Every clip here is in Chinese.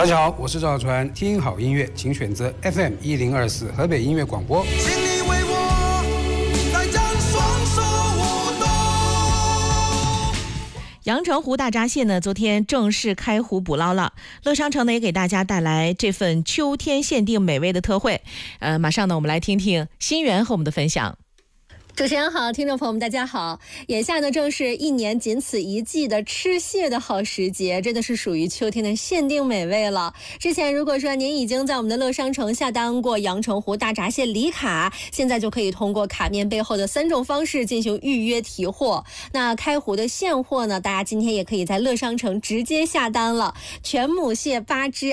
大家好，我是赵小川，听好音乐请选择 FM1024 河北音乐广播。 请你为我再将双手舞动。 阳澄湖大闸蟹呢，昨天正式开湖捕捞了。乐商城呢也给大家带来这份秋天限定美味的特惠。马上呢，我们来听听新源和我们的分享。 主持人好，听众朋友们大家好。眼下呢正是一年仅此一季的吃蟹的好时节，真的是属于秋天的限定美味了。之前如果说您已经在我们的乐商城下单过阳澄湖大闸蟹礼卡，现在就可以通过卡面背后的3种方式进行预约提货。那开湖的现货呢，大家今天也可以在乐商城直接下单了。全母蟹8只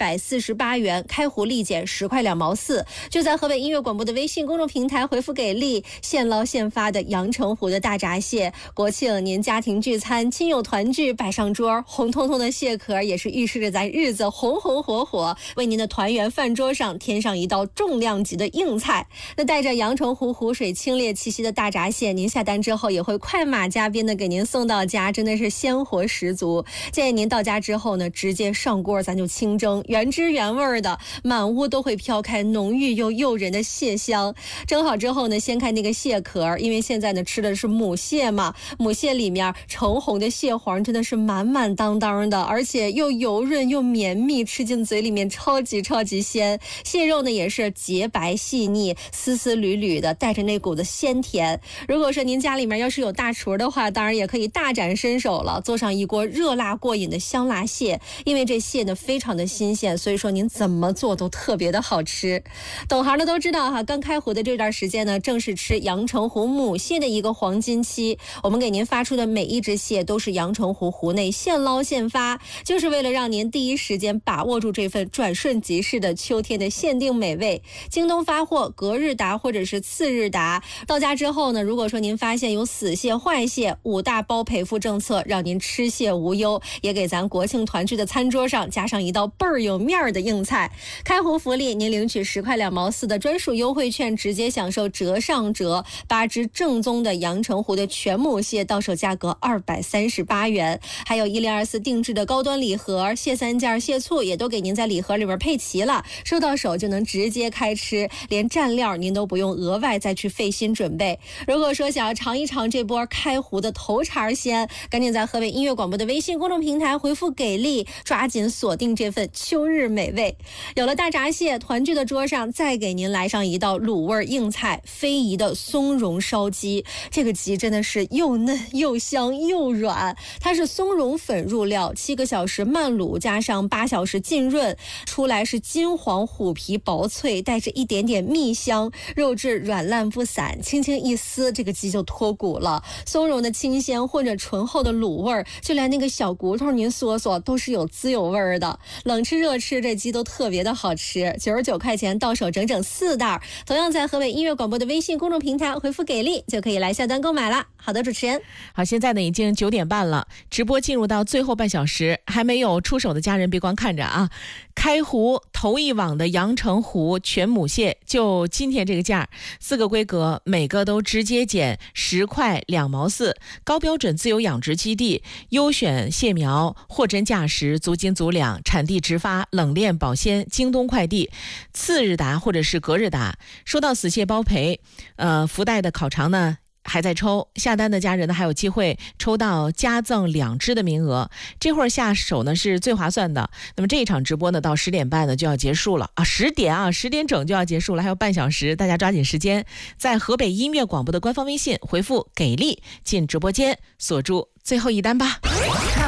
248元，开湖立减10块2毛4，就在河北音乐广播的微信公众平台回复给力，现捞现发的阳澄湖的大闸蟹，国庆您家庭聚餐亲友团聚摆上桌，红彤彤的蟹壳也是预示着咱日子红红火火，为您的团圆饭桌上添上一道重量级的硬菜。那带着阳澄湖湖水清冽气息的大闸蟹，您下单之后也会快马加鞭的给您送到家，真的是鲜活十足。建议您到家之后呢，直接上锅咱就清蒸，原汁原味的，满屋都会飘开浓郁又诱人的蟹香。蒸好之后呢，掀开那个蟹壳，因为现在呢吃的是母蟹嘛，母蟹里面橙红的蟹黄真的是满满当当的，而且又油润又绵密，吃进嘴里面超级鲜。蟹肉呢也是洁白细腻，丝丝缕缕的，带着那股子鲜甜。如果说您家里面要是有大厨的话，当然也可以大展身手了，做上一锅热辣过瘾的香辣蟹。因为这蟹呢非常的新鲜，所以说您怎么做都特别的好吃。懂行的都知道哈，刚开湖的这段时间呢，正是吃阳澄湖母蟹的一个黄金期。我们给您发出的每一只蟹都是阳澄湖湖内现捞现发，就是为了让您第一时间把握住这份转瞬即逝的秋天的限定美味。京东发货隔日达或者是次日达，到家之后呢，如果说您发现有死蟹坏蟹，5大包赔付政策，让您吃蟹无忧，也给咱国庆团聚的餐桌上加上一道倍儿有面儿的硬菜。开湖福利，您领取10块2毛4的专属优惠券，直接享受折上折，8只正宗的阳澄湖的全母蟹到手价格238元，还有1024定制的高端礼盒，蟹3件蟹醋也都给您在礼盒里边配齐了，收到手就能直接开吃，连蘸料您都不用额外再去费心准备。如果说想要尝一尝这波开湖的头茬鲜，赶紧在河北音乐广播的微信公众平台回复给力，抓紧锁定这份秋日美味。有了大闸蟹，团聚的桌上再给您来上一道卤味硬菜，非遗的松茸烧鸡。这个鸡真的是又嫩又香又软，它是松茸粉入料，7个小时慢卤加上8小时浸润，出来是金黄虎皮薄脆，带着一点点蜜香，肉质软烂不散，轻轻一撕这个鸡就脱骨了。松茸的清鲜混着醇厚的卤味，就连那个小骨头您嗦嗦都是有滋有味的。冷吃热吃这鸡都特别的好吃，99块钱到手整整4袋。同样在河北音乐广播的微信公众平台回复给力就可以来下单购买了。好的，主持人。 好，现在呢已经9点半了，直播进入到最后半小时，还没有出手的家人别光看着啊！开湖头一网的阳澄湖全母蟹，就今天这个价，4个规格，每个都直接减10块2毛4，高标准自由养殖基地，优选蟹苗，货真价实，足斤足两，产地直发，冷链保鲜，京东快递，次日达或者是隔日达。说到死蟹包赔，福袋的烤肠呢还在抽，下单的家人呢还有机会抽到加赠2只的名额，这会儿下手呢是最划算的。那么这一场直播呢到10点半呢就要结束了啊，10点整就要结束了，还有半小时，大家抓紧时间，在河北音乐广播的官方微信回复给力进直播间，锁住最后一单吧。